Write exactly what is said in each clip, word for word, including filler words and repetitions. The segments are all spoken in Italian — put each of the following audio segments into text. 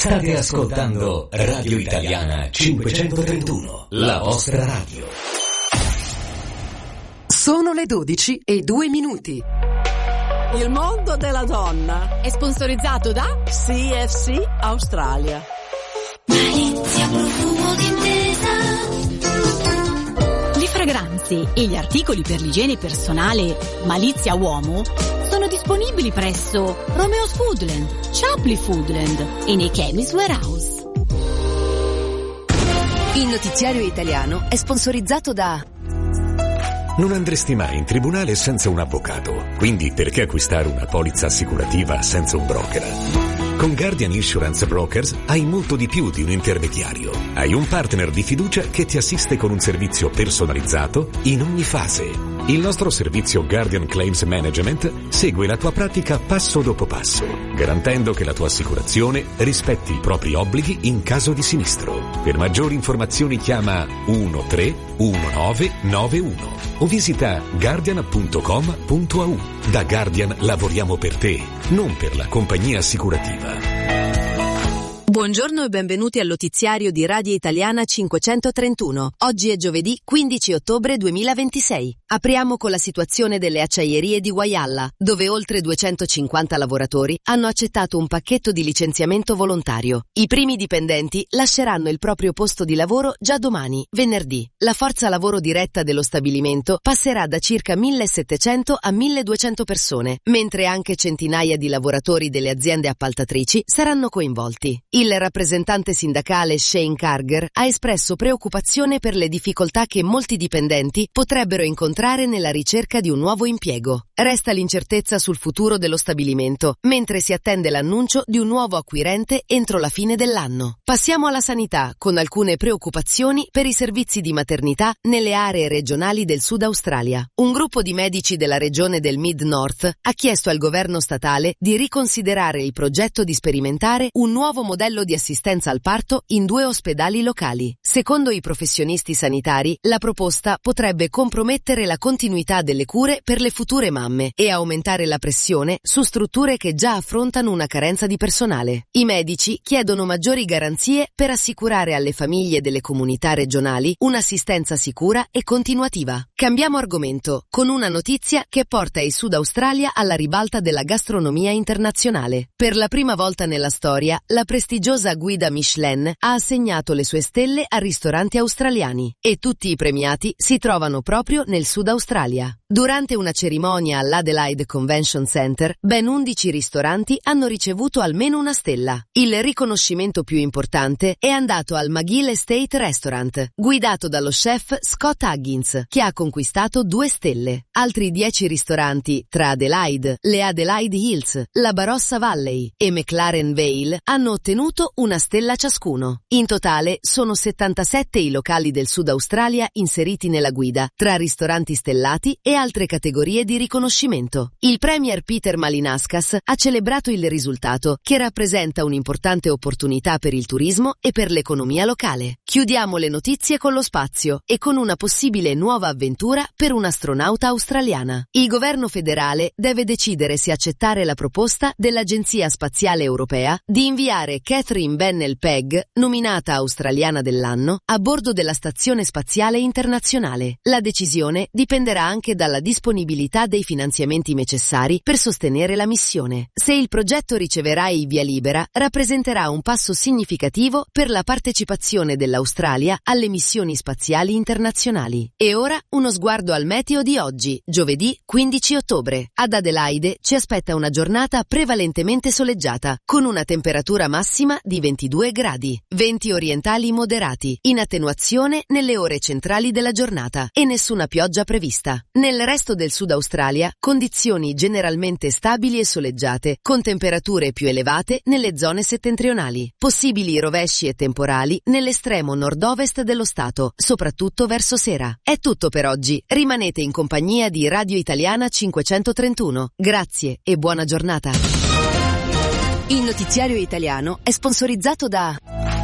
State ascoltando Radio Italiana cinquecentotrentuno, la vostra radio. Sono le dodici e due minuti. Il mondo della donna è sponsorizzato da C F C Australia. Malizia, profumo d'intesa. Le fragranze e gli articoli per l'igiene personale Malizia Uomo sono disponibili presso Romeo's Foodland, Shapley Foodland e nei Chemist Warehouse. Il notiziario italiano è sponsorizzato da... Non andresti mai in tribunale senza un avvocato, quindi perché acquistare una polizza assicurativa senza un broker? Con Guardian Insurance Brokers hai molto di più di un intermediario. Hai un partner di fiducia che ti assiste con un servizio personalizzato in ogni fase. Il nostro servizio Guardian Claims Management segue la tua pratica passo dopo passo, garantendo che la tua assicurazione rispetti i propri obblighi in caso di sinistro. Per maggiori informazioni chiama uno tre uno nove nove uno o visita guardian punto com punto a u. Da Guardian lavoriamo per te, non per la compagnia assicurativa. Buongiorno e benvenuti al notiziario di Radio Italiana cinquecentotrentuno. Oggi è giovedì quindici ottobre duemilaventisei. Apriamo con la situazione delle acciaierie di Whyalla, dove oltre duecentocinquanta lavoratori hanno accettato un pacchetto di licenziamento volontario. I primi dipendenti lasceranno il proprio posto di lavoro già domani, venerdì. La forza lavoro diretta dello stabilimento passerà da circa millesettecento a milleduecento persone, mentre anche centinaia di lavoratori delle aziende appaltatrici saranno coinvolti. Il rappresentante sindacale Shane Carger ha espresso preoccupazione per le difficoltà che molti dipendenti potrebbero incontrare nella ricerca di un nuovo impiego. Resta l'incertezza sul futuro dello stabilimento, mentre si attende l'annuncio di un nuovo acquirente entro la fine dell'anno. Passiamo alla sanità, con alcune preoccupazioni per i servizi di maternità nelle aree regionali del Sud Australia. Un gruppo di medici della regione del Mid-North ha chiesto al governo statale di riconsiderare il progetto di sperimentare un nuovo modello di assistenza al parto in due ospedali locali. Secondo i professionisti sanitari, la proposta potrebbe compromettere la continuità delle cure per le future mamme e aumentare la pressione su strutture che già affrontano una carenza di personale. I medici chiedono maggiori garanzie per assicurare alle famiglie delle comunità regionali un'assistenza sicura e continuativa. Cambiamo argomento con una notizia che porta il Sud Australia alla ribalta della gastronomia internazionale. Per la prima volta nella storia, la prestigiosa guida Michelin ha assegnato le sue stelle a ristoranti australiani e tutti i premiati si trovano proprio nel Sud Australia. Durante una cerimonia all'Adelaide Convention Center, ben undici ristoranti hanno ricevuto almeno una stella. Il riconoscimento più importante è andato al McGill Estate Restaurant, guidato dallo chef Scott Huggins, che ha conquistato due stelle. Altri dieci ristoranti, tra Adelaide, le Adelaide Hills, la Barossa Valley e McLaren Vale, hanno ottenuto una stella ciascuno. In totale sono settantasette i locali del Sud Australia inseriti nella guida, tra ristoranti stellati e altre categorie di riconoscimento. Il premier Peter Malinauskas ha celebrato il risultato, che rappresenta un'importante opportunità per il turismo e per l'economia locale. Chiudiamo le notizie con lo spazio e con una possibile nuova avventura per un'astronauta australiana. Il governo federale deve decidere se accettare la proposta dell'Agenzia Spaziale Europea di inviare Catherine Bennell Pegg, nominata australiana dell'anno, a bordo della Stazione Spaziale Internazionale. La decisione dipenderà anche dalla disponibilità dei finanziamenti necessari per sostenere la missione. Se il progetto riceverà il via libera, rappresenterà un passo significativo per la partecipazione dell'Australia alle missioni spaziali internazionali. E ora uno sguardo al meteo di oggi, giovedì quindici ottobre. Ad Adelaide ci aspetta una giornata prevalentemente soleggiata, con una temperatura massima di ventidue gradi, venti orientali moderati, in attenuazione nelle ore centrali della giornata e nessuna pioggia prevista. Nel resto del Sud Australia, condizioni generalmente stabili e soleggiate, con temperature più elevate nelle zone settentrionali. Possibili rovesci e temporali nell'estremo nord-ovest dello stato, soprattutto verso sera. È tutto per oggi. Rimanete in compagnia di Radio Italiana cinquecentotrentuno. Grazie e buona giornata. Il notiziario italiano è sponsorizzato da...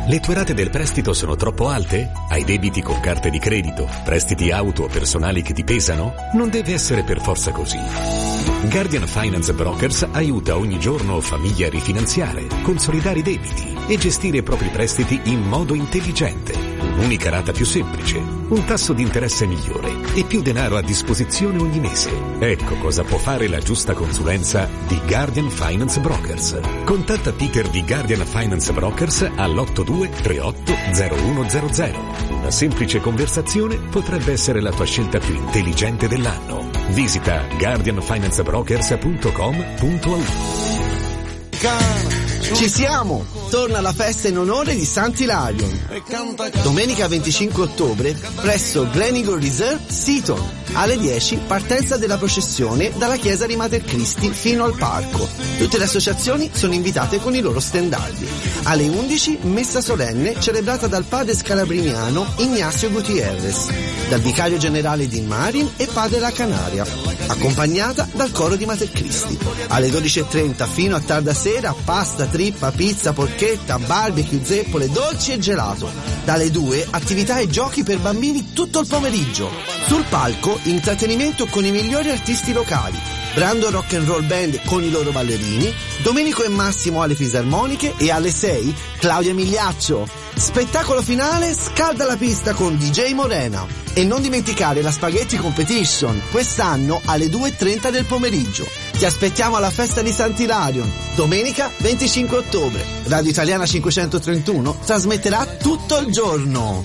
Le tue rate del prestito sono troppo alte? Hai debiti con carte di credito, prestiti auto o personali che ti pesano? Non deve essere per forza così. Guardian Finance Brokers aiuta ogni giorno famiglie a rifinanziare, consolidare i debiti e gestire i propri prestiti in modo intelligente. Un'unica rata più semplice, un tasso di interesse migliore e più denaro a disposizione ogni mese. Ecco cosa può fare la giusta consulenza di Guardian Finance Brokers. Contatta Peter di Guardian Finance Brokers all'otto due tre otto zero uno zero zero. Una semplice conversazione potrebbe essere la tua scelta più intelligente dell'anno. Visita guardian finance brokers punto com punto a u. Ci siamo! Torna la festa in onore di Sant'Ilarion. Domenica venticinque ottobre presso Gleneagle Reserve, Seaton. Alle dieci partenza della processione dalla chiesa di Mater Christi fino al parco. Tutte le associazioni sono invitate con i loro stendardi. Alle undici messa solenne celebrata dal padre scalabriniano Ignacio Gutierrez, dal vicario generale di Marin e padre La Canaria, accompagnata dal coro di Mater Christi. Alle dodici e trenta fino a tarda sera pasta, trippa, pizza, porchetta, barbecue, zeppole, dolci e gelato. Dalle due attività e giochi per bambini tutto il pomeriggio. Sul palco intrattenimento con i migliori artisti locali. Brando Rock and Roll Band con i loro ballerini, Domenico e Massimo alle fisarmoniche e alle sei Claudia Migliaccio. Spettacolo finale, scalda la pista con D J Morena. E non dimenticare la Spaghetti Competition, quest'anno alle due e trenta del pomeriggio. Ti aspettiamo alla festa di Sant'Ilarion, domenica venticinque ottobre. Radio Italiana cinquecentotrentuno trasmetterà tutto il giorno.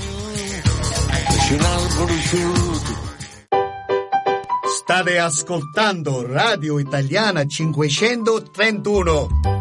State ascoltando Radio Italiana cinquecentotrentuno.